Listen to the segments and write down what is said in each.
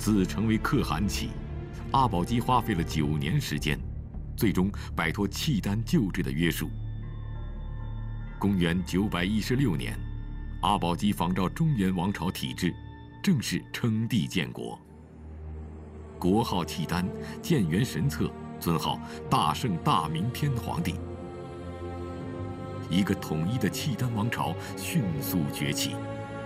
自成为可汗起，阿保机花费了9年时间，最终摆脱契丹旧制的约束。公元916年，阿保机仿照中原王朝体制，正式称帝建国。国号契丹，建元神策，尊号大圣大明天皇帝。一个统一的契丹王朝迅速崛起。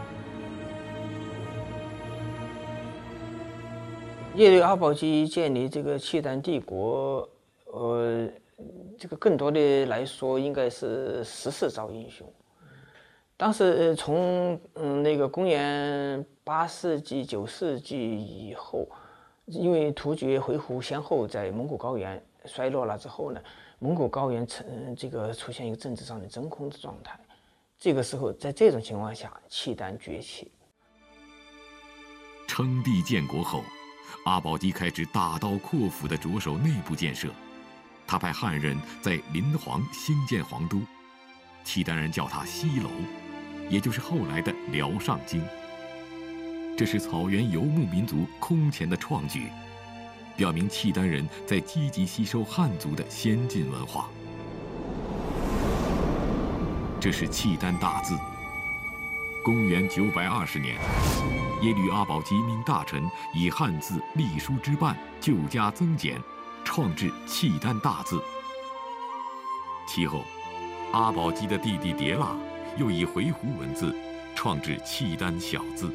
耶律阿保机建立这个契丹帝国，这个更多的来说应该是时势造英雄。当时从那个公元8世纪、9世纪以后，因为突厥、回鹘先后在蒙古高原衰落了之后呢，蒙古高原出现一个政治上的真空的状态。这个时候，在这种情况下，契丹崛起。 称帝建国后，阿保机开始大刀阔斧地着手内部建设。他派汉人在临黄兴建皇都，契丹人叫它西楼，也就是后来的辽上京。这是草原游牧民族空前的创举，表明契丹人在积极吸收汉族的先进文化。这是契丹大字。公元920年，耶律阿保机命大臣以汉字隶书之办旧加增减，创制契丹大字。其后，阿保机的弟弟迭腊又以回鹘文字创制契丹小字。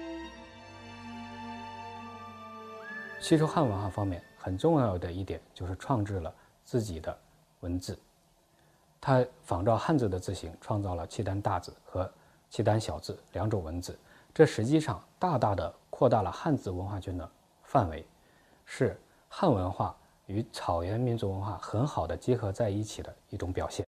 吸收汉文化方面，很重要的一点就是创制了自己的文字。他仿照汉字的字形，创造了契丹大字和契丹小字2种文字。这实际上大大的扩大了汉字文化圈的范围，是汉文化与草原民族文化很好的结合在一起的一种表现。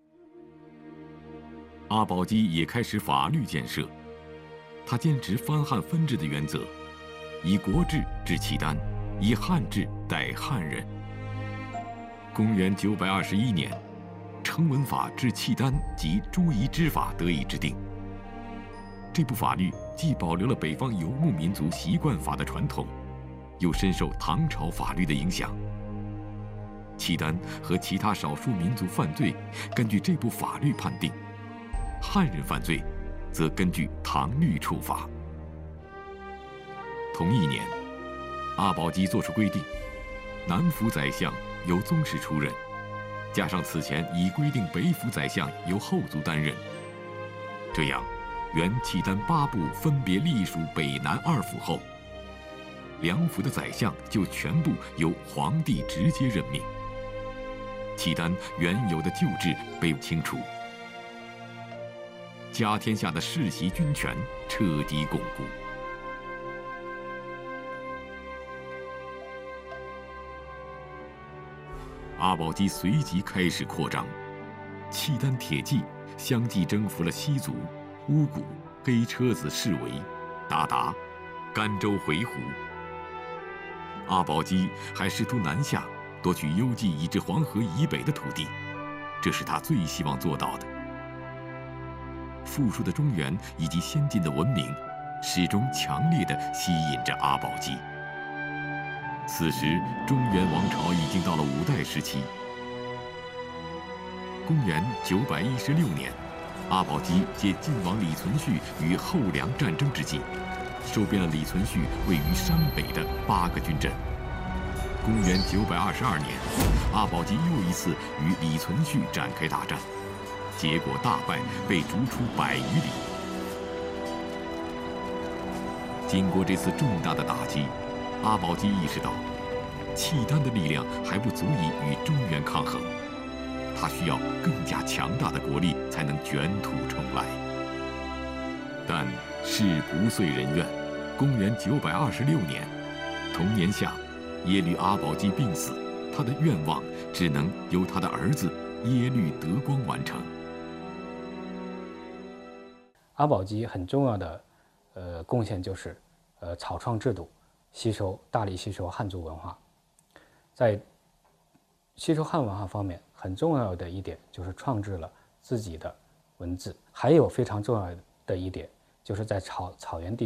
阿保机也开始法律建设，他坚持藩汉分治的原则，以国制治契丹，以汉制代汉人。公元921年，成文法治契丹及诸夷之法得以制定。这部法律既保留了北方游牧民族习惯法的传统，又深受唐朝法律的影响。契丹和其他少数民族犯罪根据这部法律判定，汉人犯罪则根据唐律处罚。同一年，阿保机作出规定，南府宰相由宗室出任，加上此前已规定北府宰相由后族担任，这样原契丹8部分别隶属北南2府后，2府的宰相就全部由皇帝直接任命，契丹原有的旧制被清除，家天下的世袭军权彻底巩固。阿保机随即开始扩张，契丹铁骑相继征服了西族、乌古、黑车子、示为、鞑靼、甘州、回鹘。阿保机还试图南下，夺取幽蓟以至黄河以北的土地，这是他最希望做到的。富庶的中原以及先进的文明，始终强烈地吸引着阿保机。此时，中原王朝已经到了5代时期。公元916年，阿保机借晋王李存勖与后梁战争之际，收编了李存勖位于山北的8个军镇。公元922年，阿保机又一次与李存勖展开大战，结果大败，被逐出100余里。经过这次重大的打击，阿保机意识到，契丹的力量还不足以与中原抗衡，他需要更加强大的国力才能卷土重来。但事不遂人愿，公元926年，同年夏，耶律阿保机病死，他的愿望只能由他的儿子耶律德光完成。 阿保机很重要的贡献就是草创制度，大力吸收汉族文化。在吸收汉文化方面，很重要的一点就是创制了自己的文字。还有非常重要的一点，就是在草原地